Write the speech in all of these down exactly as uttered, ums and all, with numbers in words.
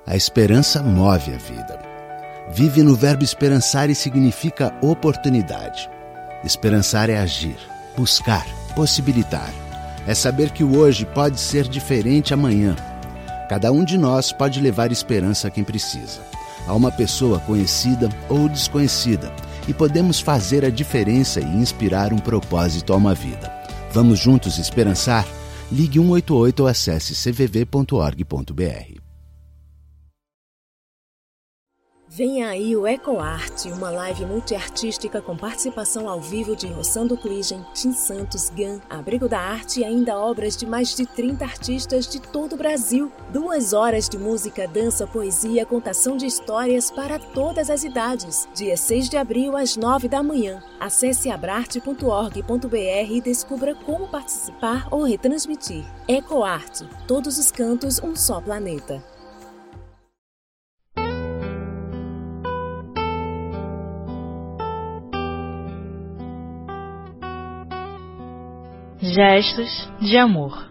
A esperança move a vida. Vive no verbo esperançar e significa oportunidade. Esperançar é agir, buscar, possibilitar. É saber que o hoje pode ser diferente amanhã. Cada um de nós pode levar esperança a quem precisa, a uma pessoa conhecida ou desconhecida, e podemos fazer a diferença e inspirar um propósito a uma vida. Vamos juntos esperançar? Ligue um oito oito ou acesse c v v ponto org ponto b r. Vem aí o EcoArte, uma live multiartística com participação ao vivo de Rossando Kligen, Tim Santos, Gan, Abrigo da Arte e ainda obras de mais de trinta artistas de todo o Brasil. Duas horas de música, dança, poesia, contação de histórias para todas as idades. Dia seis de abril, às nove da manhã. Acesse abrarte ponto org ponto b r e descubra como participar ou retransmitir. EcoArte, todos os cantos, um só planeta. Gestos de Amor.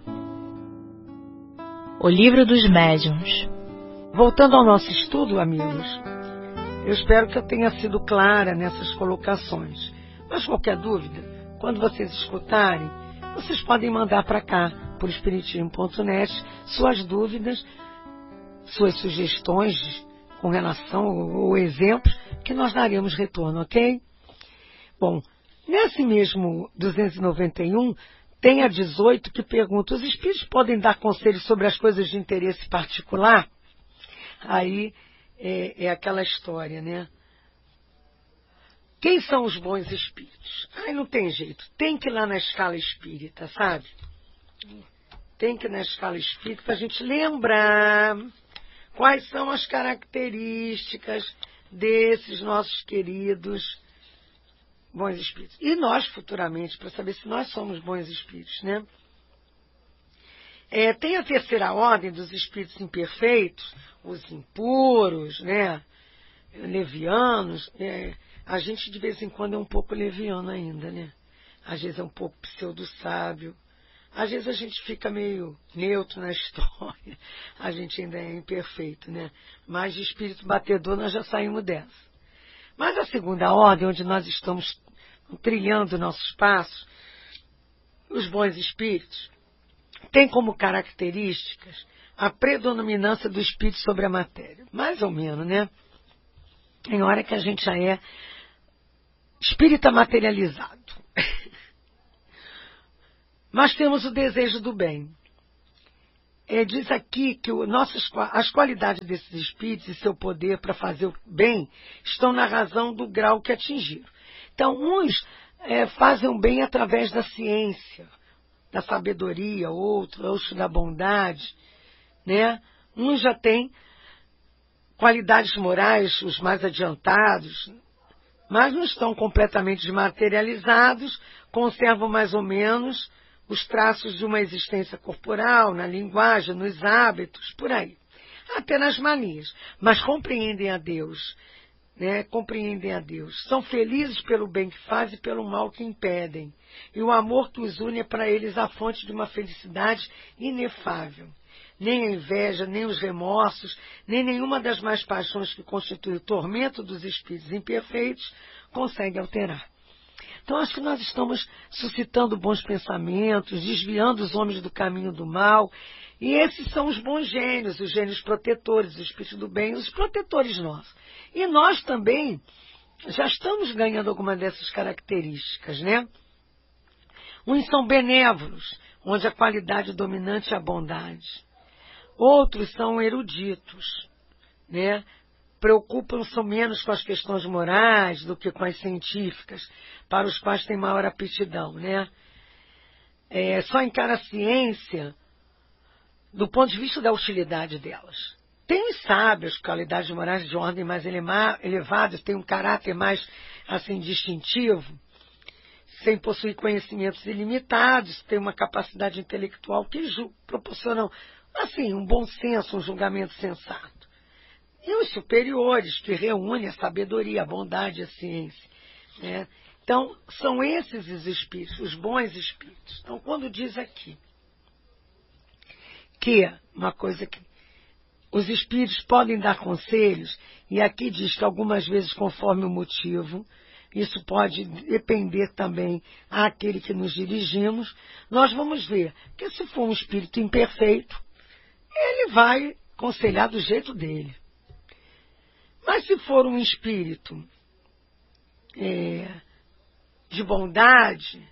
O Livro dos Médiuns. Voltando ao nosso estudo, amigos, eu espero que eu tenha sido clara nessas colocações. Mas qualquer dúvida, quando vocês escutarem, vocês podem mandar para cá, por espiritismo ponto net, suas dúvidas, suas sugestões com relação ou exemplos, que nós daremos retorno, ok? Bom, nesse mesmo duzentos e noventa e um, tem a dezoito que pergunta: os espíritos podem dar conselhos sobre as coisas de interesse particular? Aí é, é aquela história, né? Quem são os bons espíritos? Ai, não tem jeito. Tem que ir lá na escala espírita, sabe? Tem que ir na escala espírita para a gente lembrar quais são as características desses nossos queridos bons espíritos. E nós, futuramente, para saber se nós somos bons espíritos, né? É, tem a terceira ordem dos espíritos imperfeitos, os impuros, né? Levianos. É, a gente, de vez em quando, é um pouco leviano ainda, né? Às vezes é um pouco pseudo-sábio. Às vezes a gente fica meio neutro na história. A gente ainda é imperfeito, né? Mas de espírito batedor nós já saímos dessa. Mas a segunda ordem, onde nós estamos trilhando nossos passos, os bons espíritos, tem como características a predominância do espírito sobre a matéria. Mais ou menos, né? Tem hora que a gente já é espírita materializado. Mas temos o desejo do bem. É, diz aqui que o, nossas, as qualidades desses espíritos e seu poder para fazer o bem estão na razão do grau que atingiram. Então, uns é, fazem o bem através da ciência, da sabedoria, outros da bondade, né? Uns já têm qualidades morais, os mais adiantados, mas não estão completamente desmaterializados, conservam mais ou menos os traços de uma existência corporal, na linguagem, nos hábitos, por aí. Até nas manias. Mas compreendem a Deus, né? Compreendem a Deus. São felizes pelo bem que fazem e pelo mal que impedem. E o amor que os une é para eles a fonte de uma felicidade inefável. Nem a inveja, nem os remorsos, nem nenhuma das mais paixões que constituem o tormento dos espíritos imperfeitos consegue alterar. Então, acho que nós estamos suscitando bons pensamentos, desviando os homens do caminho do mal, e esses são os bons gênios, os gênios protetores, os espíritos do bem, os protetores nossos. E nós também já estamos ganhando alguma dessas características, né? Uns são benévolos, onde a qualidade dominante é a bondade. Outros são eruditos, né? Preocupam-se menos com as questões morais do que com as científicas, para os quais têm maior aptidão, né? É, só encara a ciência do ponto de vista da utilidade delas. Tem os sábios, qualidades morais de ordem mais elevadas, tem um caráter mais, assim, distintivo, sem possuir conhecimentos ilimitados, tem uma capacidade intelectual que proporcionam, assim, um bom senso, um julgamento sensato. E os superiores, que reúnem a sabedoria, a bondade e a ciência, né? Então, são esses os espíritos, os bons espíritos. Então, quando diz aqui que uma coisa que os espíritos podem dar conselhos, e aqui diz que algumas vezes conforme o motivo, isso pode depender também àquele que nos dirigimos. Nós vamos ver que se for um espírito imperfeito, ele vai aconselhar do jeito dele. Mas se for um espírito é, de bondade,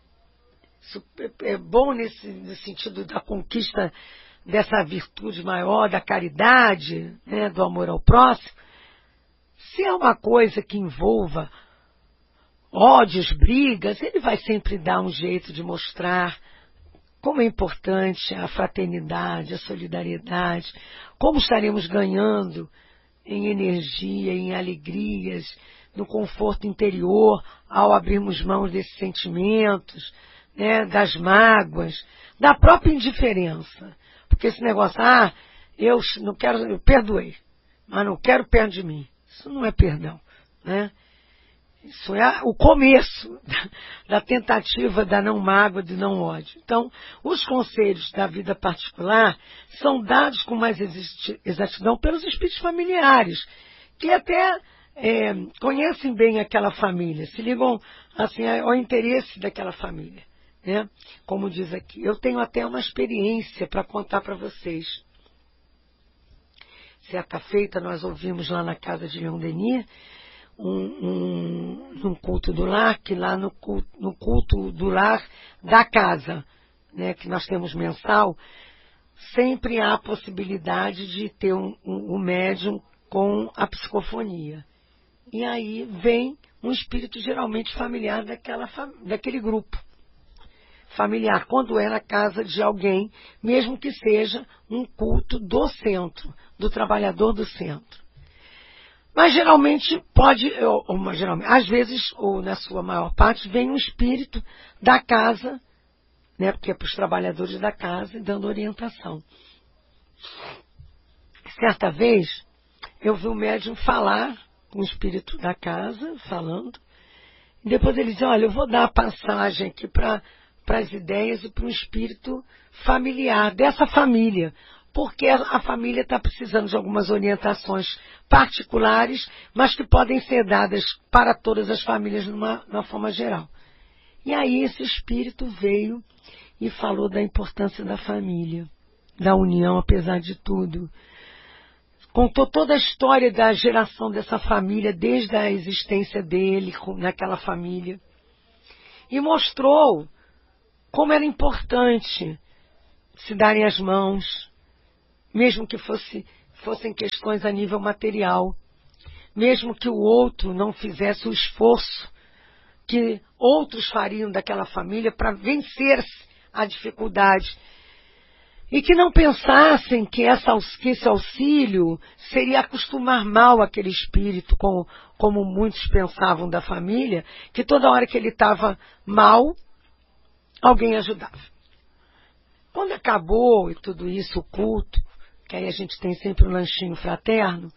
é bom nesse, no sentido da conquista dessa virtude maior, da caridade, né, do amor ao próximo, se é uma coisa que envolva ódios, brigas, ele vai sempre dar um jeito de mostrar como é importante a fraternidade, a solidariedade, como estaremos ganhando em energia, em alegrias, no conforto interior, ao abrirmos mãos desses sentimentos, né, das mágoas, da própria indiferença. Porque esse negócio, ah, eu não quero, eu perdoei, mas não quero perto de mim. Isso não é perdão, né? Isso é o começo da tentativa da não mágoa, do não ódio. Então, os conselhos da vida particular são dados com mais exatidão pelos espíritos familiares, que até é, conhecem bem aquela família, se ligam assim, ao interesse daquela família, né? Como diz aqui, eu tenho até uma experiência para contar para vocês. Certa feita, nós ouvimos lá na casa de Leon Denis, Um, um, um culto do lar, que lá no culto, no culto do lar da casa, né, que nós temos mensal, sempre há a possibilidade de ter um, um, um médium com a psicofonia. E aí vem um espírito geralmente familiar daquela, daquele grupo familiar, quando é na casa de alguém, mesmo que seja um culto do centro, do trabalhador do centro. Mas geralmente pode, ou, ou, geralmente, às vezes, ou na sua maior parte, vem um espírito da casa, né, porque é para os trabalhadores da casa, dando orientação. Certa vez, eu vi um médium falar com o espírito da casa, falando, e depois ele disse, olha, eu vou dar a passagem aqui para as ideias e para um espírito familiar, dessa família, porque a família está precisando de algumas orientações particulares, mas que podem ser dadas para todas as famílias numa, numa forma geral. E aí esse espírito veio e falou da importância da família, da união apesar de tudo. Contou toda a história da geração dessa família, desde a existência dele naquela família. E mostrou como era importante se darem as mãos, mesmo que fosse, fossem questões a nível material, mesmo que o outro não fizesse o esforço que outros fariam daquela família para vencer a dificuldade, e que não pensassem que, essa, que esse auxílio seria acostumar mal aquele espírito, como, como muitos pensavam da família, que toda hora que ele estava mal, alguém ajudava. Quando acabou e tudo isso, o culto, que aí a gente tem sempre um lanchinho fraterno,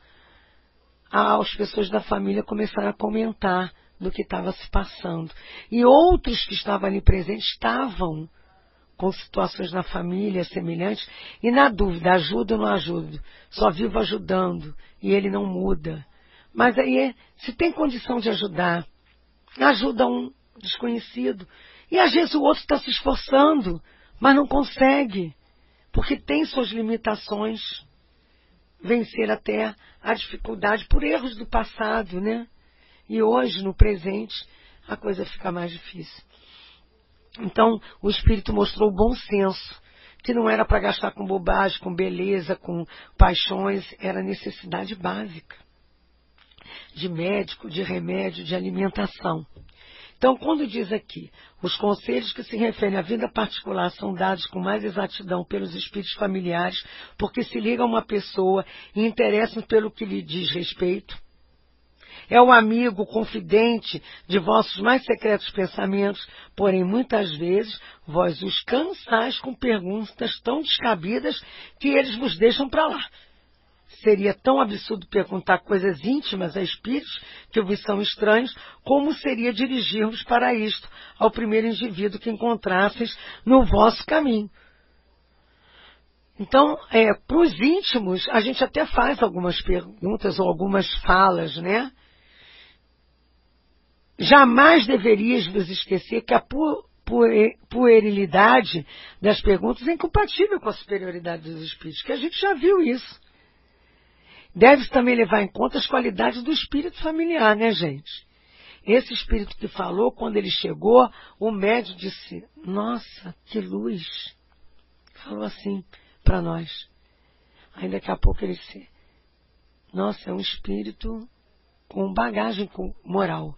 as pessoas da família começaram a comentar do que estava se passando. E outros que estavam ali presentes estavam com situações na família semelhantes, e na dúvida, ajuda ou não ajuda? Só vivo ajudando, e ele não muda. Mas aí, se tem condição de ajudar, ajuda um desconhecido. E às vezes o outro está se esforçando, mas não consegue, porque tem suas limitações, vencer até a dificuldade por erros do passado, né? E hoje, no presente, a coisa fica mais difícil. Então, o Espírito mostrou o bom senso, que não era para gastar com bobagem, com beleza, com paixões, era necessidade básica, de médico, de remédio, de alimentação. Então, quando diz aqui, os conselhos que se referem à vida particular são dados com mais exatidão pelos espíritos familiares, porque se ligam a uma pessoa e interessam pelo que lhe diz respeito. É o amigo, o confidente de vossos mais secretos pensamentos, porém, muitas vezes, vós os cansais com perguntas tão descabidas que eles vos deixam para lá. Seria tão absurdo perguntar coisas íntimas a espíritos que vos são estranhos, como seria dirigir-vos para isto ao primeiro indivíduo que encontrasseis no vosso caminho. Então, é, para os íntimos, a gente até faz algumas perguntas ou algumas falas, né? Jamais deverias vos esquecer que a pu pu puerilidade das perguntas é incompatível com a superioridade dos espíritos, que a gente já viu isso. Deve-se também levar em conta as qualidades do espírito familiar, né, gente? Esse espírito que falou, quando ele chegou, o médium disse, nossa, que luz. Falou assim para nós. Aí daqui a pouco ele disse, nossa, é um espírito com bagagem moral.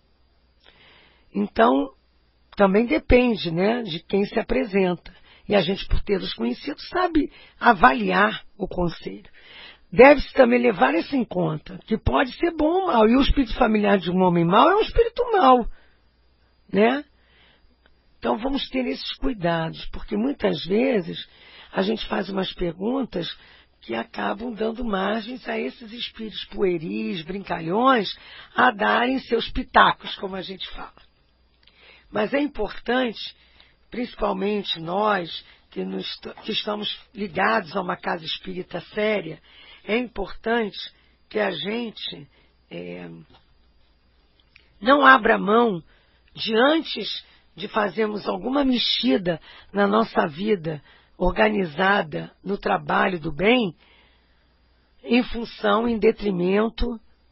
Então, também depende, né, de quem se apresenta. E a gente, por tê-los conhecido, sabe avaliar o conselho. Deve-se também levar isso em conta, que pode ser bom ou mal. E o espírito familiar de um homem mau é um espírito mau, né? Então vamos ter esses cuidados, porque muitas vezes a gente faz umas perguntas que acabam dando margens a esses espíritos pueris, brincalhões, a darem seus pitacos, como a gente fala. Mas é importante, principalmente nós que, nos, que estamos ligados a uma casa espírita séria, é importante que a gente é, não abra mão de, antes de fazermos alguma mexida na nossa vida organizada no trabalho do bem, em função, em detrimento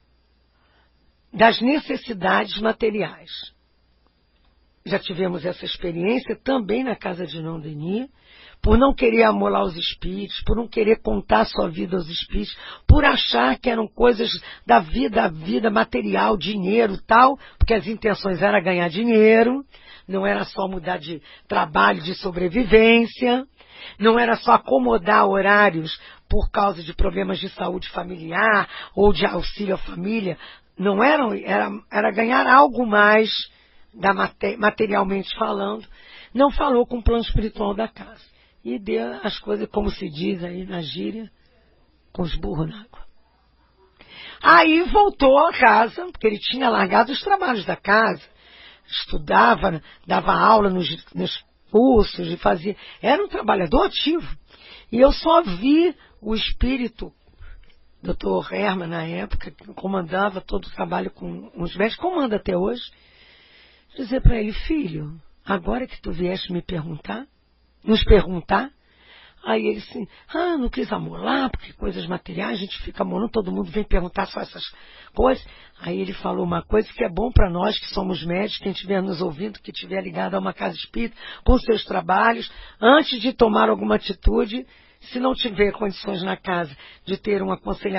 das necessidades materiais. Já tivemos essa experiência também na casa de Irmão Denis, por não querer amolar os espíritos, por não querer contar sua vida aos espíritos, por achar que eram coisas da vida, a vida material, dinheiro e tal, porque as intenções eram ganhar dinheiro, não era só mudar de trabalho, de sobrevivência, não era só acomodar horários por causa de problemas de saúde familiar ou de auxílio à família, não eram, era, era ganhar algo mais, da mater, materialmente falando, não falou com o plano espiritual da casa. E deu as coisas, como se diz aí na gíria, com os burros na água. Aí voltou à casa, porque ele tinha largado os trabalhos da casa, estudava, dava aula nos, nos cursos e fazia. Era um trabalhador ativo. E eu só vi o espírito, doutor Herman, na época, que comandava todo o trabalho com os médicos, comanda até hoje, dizer para ele, filho, agora que tu vieste me perguntar, nos perguntar, aí ele assim, ah, não quis amolar, porque coisas materiais, a gente fica amolando, todo mundo vem perguntar só essas coisas. Aí ele falou uma coisa que é bom para nós, que somos médicos, quem estiver nos ouvindo, que estiver ligado a uma casa espírita, com seus trabalhos, antes de tomar alguma atitude, se não tiver condições na casa de ter um aconselhamento,